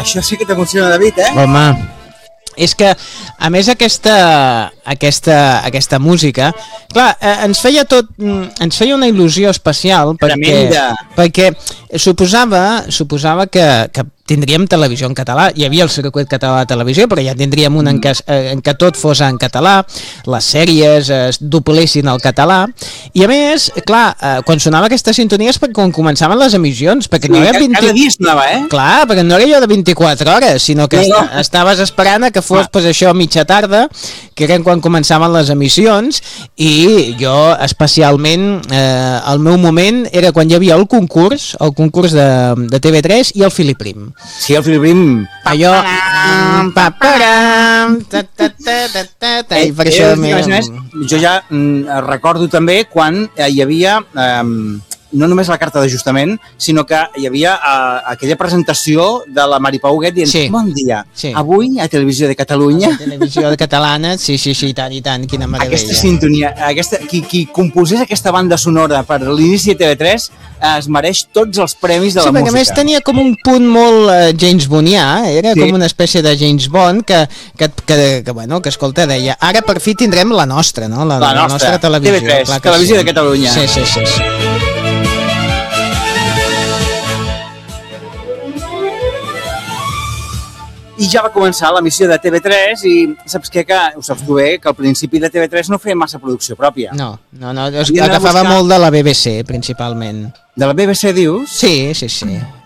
això sí que t'emociona, David, eh? Home, és que, a més, aquesta música, clar, ens feia una il·lusió especial perquè suposava que tindríem televisió en català. Hi havia el circuit català de televisió, però ja tindríem un en què tot fos en català, les sèries es doblessin al català, i a més, clar, quan sonava aquesta sintonia és quan començaven les emissions, perquè no era cada dia sonava, eh? Clar, perquè no era allò de 24 hores, sinó que estaves esperant a que fos pues, això a mitja tarda, que eren quan començaven les emissions, i jo especialment el meu moment era quan hi havia el concurs de TV3 i el Filip Prim. Sí, el Filip Prim. Allò... Jo ja recordo també quan hi havia... no només la carta d'ajustament, sinó que hi havia aquella presentació de la Mari Pau Huguet dient, bon dia, avui a Televisió de Catalunya... A Televisió de Catalana, sí, i tant, quina meravella. Aquesta sintonia, qui composés aquesta banda sonora per l'inici de TV3 es mereix tots els premis de la música. Sí, perquè a més tenia com un punt molt James Bondià, era com una espècie de James Bond que escolta, deia, ara per fi tindrem la nostra, no? La nostra televisió. TV3, Televisió de Catalunya. Sí. I ja va començar l'emissió de TV3 i saps què? Que ho saps tu bé, que al principi de TV3 no feia massa producció pròpia. No, agafava molt de la BBC, principalment. De la BBC, dius? Sí.